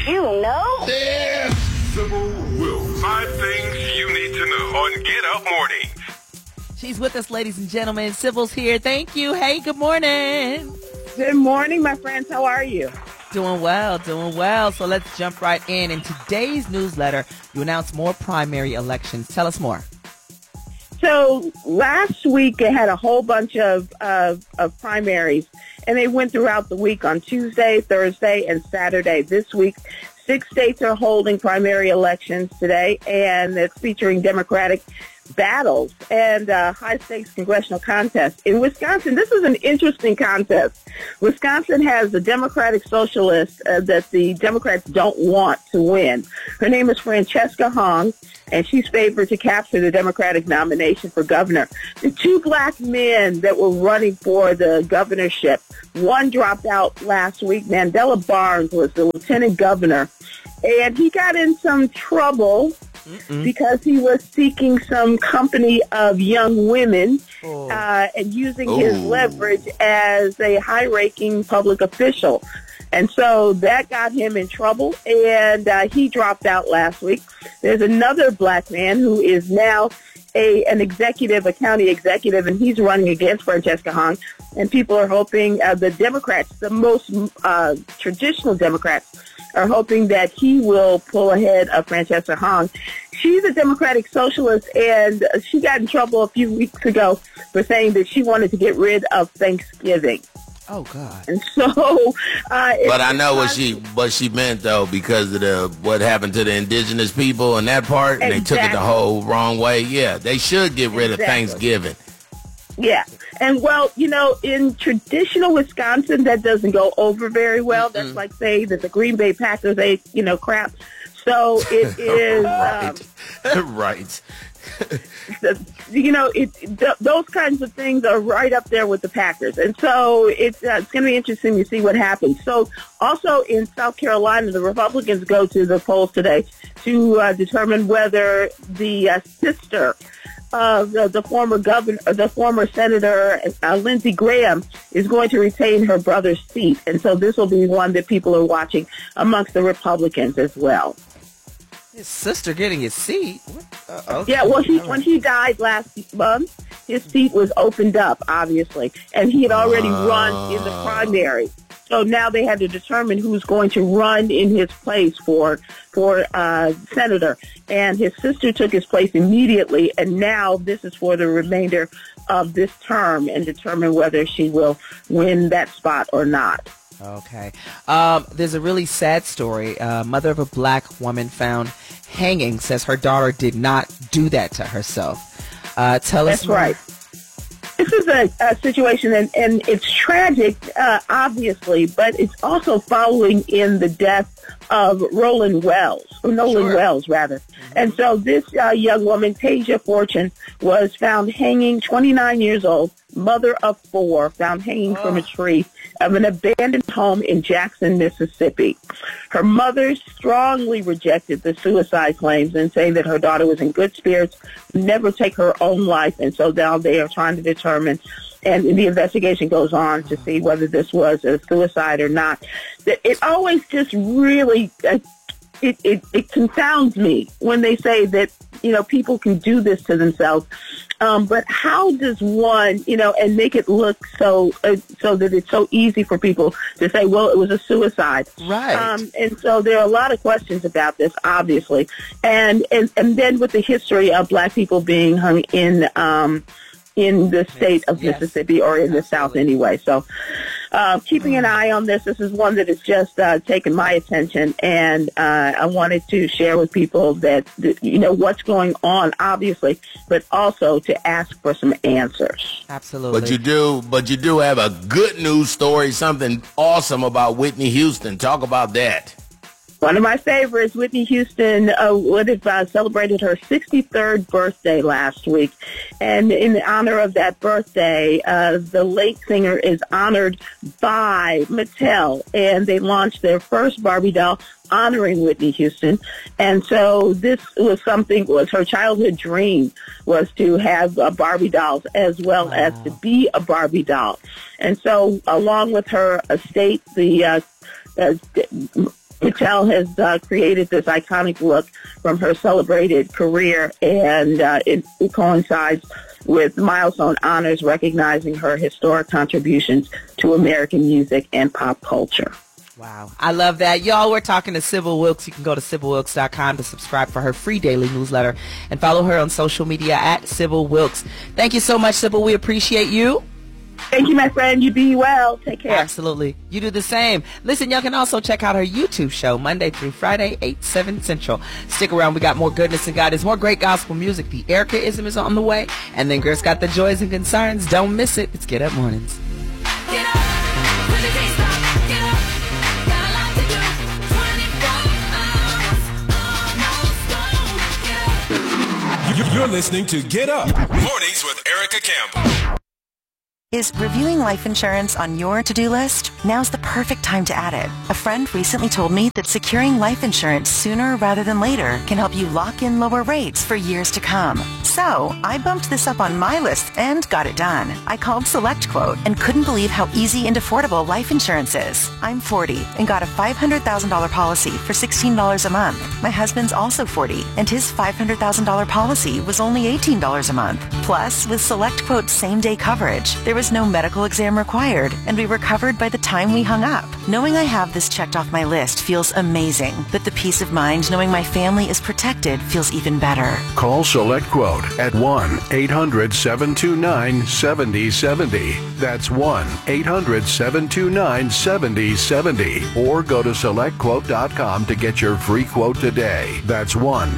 you know? Yeah. Sybil Wills. 5 things you need to know on Get Up Morning. She's with us, ladies and gentlemen. Sybil's here. Thank you. Hey, good morning. Good morning, my friends. How are you? Doing well, doing well. So let's jump right in. In today's newsletter, you announced more primary elections. Tell us more. So last week, it had a whole bunch of primaries, and they went throughout the week on Tuesday, Thursday, and Saturday. This week, 6 states are holding primary elections today, and it's featuring Democratic battles and high-stakes congressional contests. In Wisconsin, this is an interesting contest. Wisconsin has a Democratic socialist that the Democrats don't want to win. Her name is Francesca Hong, and she's favored to capture the Democratic nomination for governor. The 2 black men that were running for the governorship, one dropped out last week. Mandela Barnes was the lieutenant governor, and he got in some trouble because he was seeking some company of young women and using his leverage as a high-ranking public official. And so that got him in trouble, and he dropped out last week. There's another black man who is now an executive, a county executive, and he's running against Francesca Hong. And people are hoping, the Democrats, the most traditional Democrats, are hoping that he will pull ahead of Francesca Hong. She's a Democratic socialist, and she got in trouble a few weeks ago for saying that she wanted to get rid of Thanksgiving. Oh, God. And so... but I know what she meant, though, because of what happened to the indigenous people and that part, and they took it the whole wrong way. Yeah, they should get rid of Thanksgiving. Yeah. And, well, you know, in traditional Wisconsin, that doesn't go over very well. That's like saying that the Green Bay Packers ate, crap. So it is... right. Those kinds of things are right up there with the Packers. And so it's going to be interesting to see what happens. So also in South Carolina, the Republicans go to the polls today to determine whether the sister of the former governor, the former Senator Lindsey Graham, is going to retain her brother's seat. And so this will be one that people are watching amongst the Republicans as well. His sister getting his seat? Okay. Yeah, well, when he died last month, his seat was opened up, obviously, and he had already run in the primary. So now they had to determine who's going to run in his place for senator. And his sister took his place immediately, and now this is for the remainder of this term and determine whether she will win that spot or not. Okay. There's a really sad story. Mother of a black woman found hanging says her daughter did not do that to herself. Tell us more. That's right. This is a situation, and it's tragic, obviously, but it's also following in the death of Nolan Wells, rather. And so this young woman, Tasia Fortune, was found hanging, 29 years old, mother of 4, found hanging from a tree of an abandoned home in Jackson, Mississippi. Her mother strongly rejected the suicide claims and saying that her daughter was in good spirits, never take her own life, and so now they are trying to determine, and the investigation goes on to see whether this was a suicide or not. It always just really, it confounds me when they say that, people can do this to themselves. But how does one, and make it look so that it's so easy for people to say, well, it was a suicide. Right. And so there are a lot of questions about this, obviously. And then with the history of black people being hung in the state of Mississippi, or in the South anyway. So keeping an eye on this. This is one that has just taken my attention, and I wanted to share with people that, what's going on, obviously, but also to ask for some answers. Absolutely. But you do have a good news story, something awesome about Whitney Houston. Talk about that. One of my favorites, Whitney Houston, would have celebrated her 63rd birthday last week. And in honor of that birthday, the late singer is honored by Mattel. And they launched their first Barbie doll honoring Whitney Houston. And so this was her childhood dream, was to have Barbie dolls as well as to be a Barbie doll. And so along with her estate, the Michelle has created this iconic look from her celebrated career, and it coincides with milestone honors recognizing her historic contributions to American music and pop culture. Wow. I love that. Y'all, we're talking to Sybil Wilkes. You can go to SybilWilkes.com to subscribe for her free daily newsletter and follow her on social media at Sybil Wilkes. Thank you so much, Sybil. We appreciate you. Thank you, my friend. You be well. Take care. Absolutely. You do the same. Listen, y'all can also check out her YouTube show Monday through Friday, 8, 7 Central. Stick around. We got more goodness and guidance, more great gospel music. The Erica-ism is on the way. And then Girl's got the joys and concerns. Don't miss it. It's Get Up Mornings. Get up. Really can't stop. Get up. Got a lot to do. 24 hours. Almost gone. Get up. You're listening to Get Up Mornings with Erica Campbell. Is reviewing life insurance on your to-do list? Now's the perfect time to add it. A friend recently told me that securing life insurance sooner rather than later can help you lock in lower rates for years to come. So, I bumped this up on my list and got it done. I called SelectQuote and couldn't believe how easy and affordable life insurance is. I'm 40 and got a $500,000 policy for $16 a month. My husband's also 40 and his $500,000 policy was only $18 a month. Plus, with SelectQuote's same-day coverage, there was no medical exam required, and we were covered by the time we hung up. Knowing I have this checked off my list feels amazing, but the peace of mind knowing my family is protected feels even better. Call SelectQuote at 1-800-729-7070. That's 1-800-729-7070. Or go to SelectQuote.com to get your free quote today. That's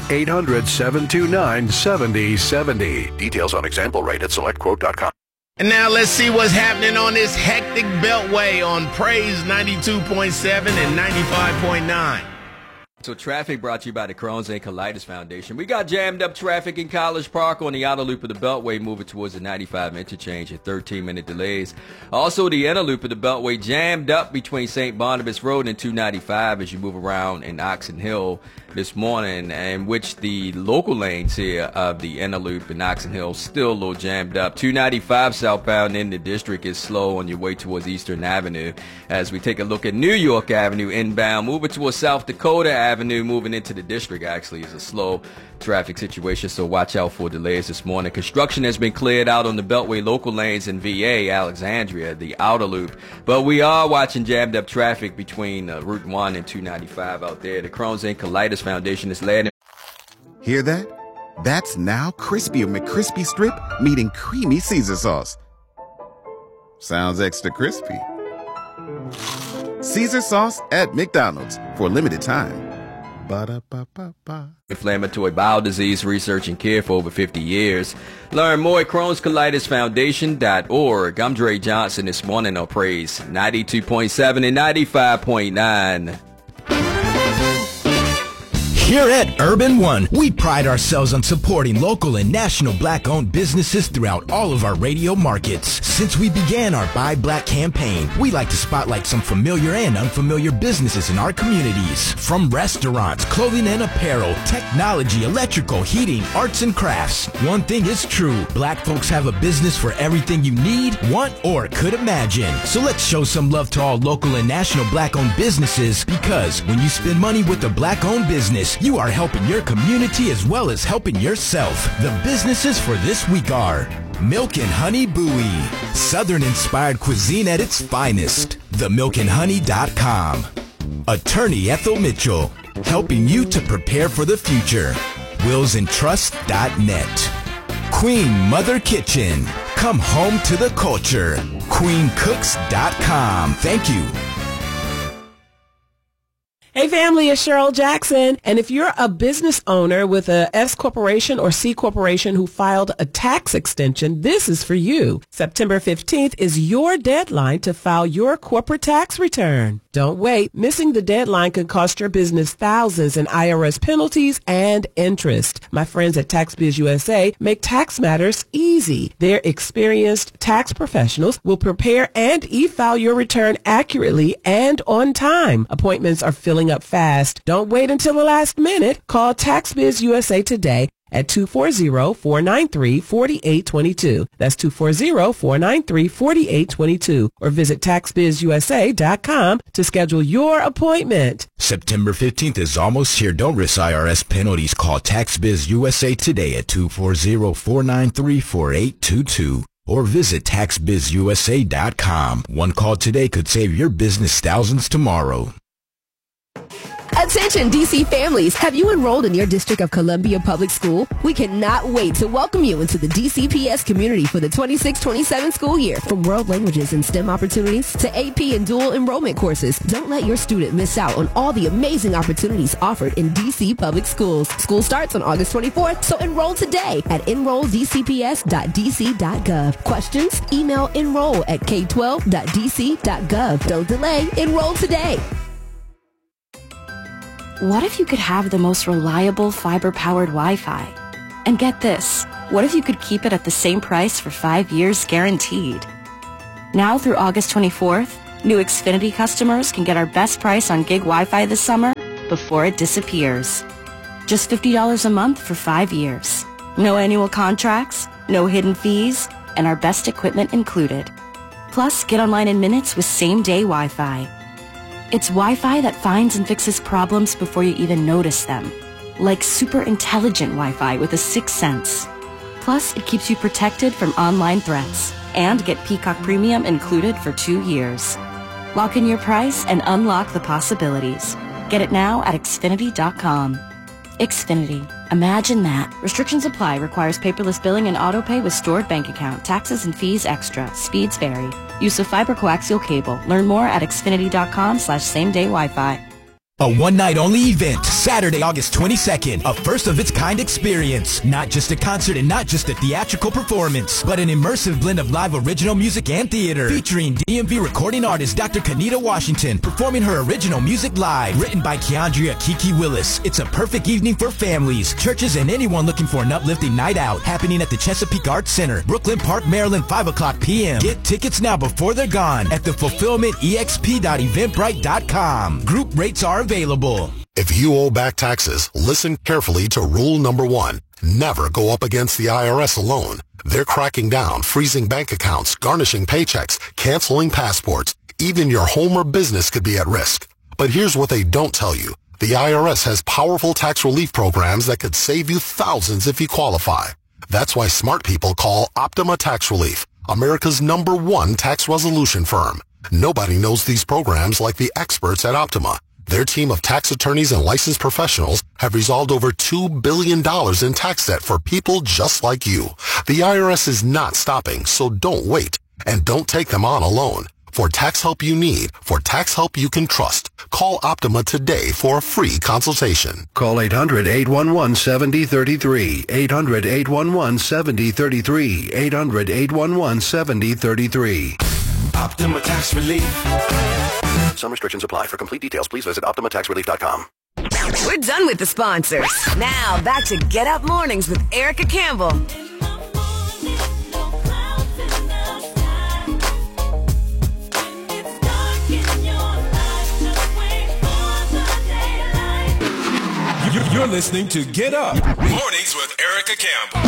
1-800-729-7070. Details on example rate at SelectQuote.com. And now let's see what's happening on this hectic beltway on Praise 92.7 and 95.9. So traffic brought to you by the Crohn's and Colitis Foundation. We got jammed up traffic in College Park on the outer loop of the Beltway moving towards the 95 interchange at 13-minute delays. Also, the inner loop of the Beltway jammed up between St. Barnabas Road and 295 as you move around in Oxon Hill this morning, in which the local lanes here of the inner loop in Oxon Hill still a little jammed up. 295 southbound in the district is slow on your way towards Eastern Avenue. As we take a look at New York Avenue inbound, moving towards South Dakota Avenue, moving into the district actually is a slow traffic situation, so watch out for delays this morning. Construction has been cleared out on the Beltway local lanes in VA, Alexandria, the outer loop, but we are watching jammed up traffic between Route 1 and 295 out there. The Crohn's and Colitis Foundation is letting. Hear that? That's now Crispy McCrispy Strip meeting Creamy Caesar Sauce. Sounds extra crispy. Caesar Sauce at McDonald's for a limited time. Ba-da-ba-ba-ba. Inflammatory bowel disease research and care for over 50 years. Learn more at Crohn'sColitisFoundation.org. I'm Dre Johnson this morning on Praise 92.7 and 95.9. Here at Urban One, we pride ourselves on supporting local and national black-owned businesses throughout all of our radio markets. Since we began our Buy Black campaign, we like to spotlight some familiar and unfamiliar businesses in our communities. From restaurants, clothing and apparel, technology, electrical, heating, arts and crafts. One thing is true, black folks have a business for everything you need, want, or could imagine. So let's show some love to all local and national black-owned businesses, because when you spend money with a black-owned business, you are helping your community as well as helping yourself. The businesses for this week are Milk and Honey Bowie, Southern-inspired cuisine at its finest. TheMilkandHoney.com. Attorney Ethel Mitchell, helping you to prepare for the future. WillsandTrust.net. Queen Mother Kitchen, come home to the culture. QueenCooks.com. Thank you. Hey family, it's Cheryl Jackson, and if you're a business owner with a S corporation or C corporation who filed a tax extension, this is for you. September 15th is your deadline to file your corporate tax return. Don't wait. Missing the deadline could cost your business thousands in IRS penalties and interest. My friends at TaxBiz USA make tax matters easy. Their experienced tax professionals will prepare and e-file your return accurately and on time. Appointments are filling up fast. Don't wait until the last minute. Call TaxBiz USA today at 240-493-4822. That's 240-493-4822. Or visit TaxBizUSA.com to schedule your appointment. September 15th is almost here. Don't risk IRS penalties. Call TaxBiz USA today at 240-493-4822 or visit taxbizusa.com. One call today could save your business thousands tomorrow. Attention DC families, have you enrolled in your District of Columbia Public School? We cannot wait to welcome you into the DCPS community for the 26-27 school year. From world languages and STEM opportunities to AP and dual enrollment courses, don't let your student miss out on all the amazing opportunities offered in DC Public Schools. School starts on August 24th, so enroll today at enrolldcps.dc.gov. Questions? Email enroll@k12.dc.gov. Don't delay. Enroll today. What if you could have the most reliable fiber-powered Wi-Fi? And get this, what if you could keep it at the same price for 5 years guaranteed? Now through August 24th, new Xfinity customers can get our best price on gig Wi-Fi this summer before it disappears. Just $50 a month for 5 years. No annual contracts, no hidden fees, and our best equipment included. Plus, get online in minutes with same-day Wi-Fi. It's Wi-Fi that finds and fixes problems before you even notice them. Like super intelligent Wi-Fi with a sixth sense. Plus, it keeps you protected from online threats. And get Peacock Premium included for 2 years. Lock in your price and unlock the possibilities. Get it now at Xfinity.com. Xfinity. Imagine that. Restrictions apply. Requires paperless billing and autopay with stored bank account. Taxes and fees extra. Speeds vary. Use of fiber coaxial cable. Learn more at Xfinity.com/same-day Wi-Fi. A one-night-only event, Saturday, August 22nd. A first-of-its-kind experience. Not just a concert and not just a theatrical performance, but an immersive blend of live original music and theater. Featuring DMV recording artist Dr. Kenita Washington, performing her original music live. Written by Keandria Kiki Willis. It's a perfect evening for families, churches, and anyone looking for an uplifting night out. Happening at the Chesapeake Arts Center, Brooklyn Park, Maryland, 5 o'clock p.m. Get tickets now before they're gone at thefulfillmentexp.eventbrite.com. Group rates are available. If you owe back taxes, listen carefully to rule number 1. Never go up against the IRS alone. They're cracking down, freezing bank accounts, garnishing paychecks, canceling passports. Even your home or business could be at risk. But here's what they don't tell you. The IRS has powerful tax relief programs that could save you thousands if you qualify. That's why smart people call Optima Tax Relief, America's #1 tax resolution firm. Nobody knows these programs like the experts at Optima. Their team of tax attorneys and licensed professionals have resolved over $2 billion in tax debt for people just like you. The IRS is not stopping, so don't wait. And don't take them on alone. For tax help you need, for tax help you can trust, call Optima today for a free consultation. Call 800-811-7033. 800-811-7033. 800-811-7033. Optima Tax Relief. Some restrictions apply. For complete details, please visit OptimaTaxRelief.com. We're done with the sponsors. Now, back to Get Up Mornings with Erica Campbell. You're listening to Get Up Mornings with Erica Campbell.